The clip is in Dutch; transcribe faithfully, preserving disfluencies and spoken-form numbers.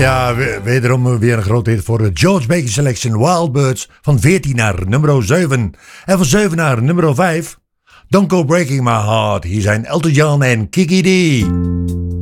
Ja, wederom weer een grote hit voor de George Baker Selection Wild Birds. Van veertien naar nummer zeven. En van zeven naar nummer vijf. Don't Go Breaking My Heart. Hier zijn Elton John en Kiki D.